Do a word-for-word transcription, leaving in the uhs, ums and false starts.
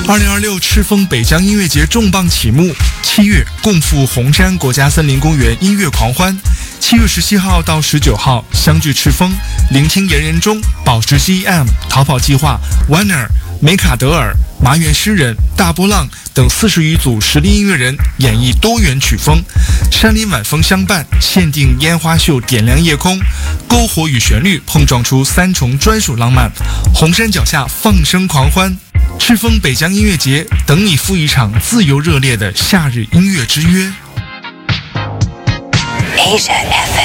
二零二六赤峰北疆音乐节重磅启幕，七月共赴红山国家森林公园音乐狂欢。七月十七号到十九号相聚赤峰，聆听言人中、保时 G M、逃跑计划、Warner、梅卡德尔、麻原诗人、大波浪等四十余组实力音乐人演绎多元曲风，山林晚风相伴，限定烟花秀点亮夜空，篝火与旋律碰撞出三重专属浪漫，红山脚下放声狂欢。赤峰北疆音乐节等你赴一场自由热烈的夏日音乐之约。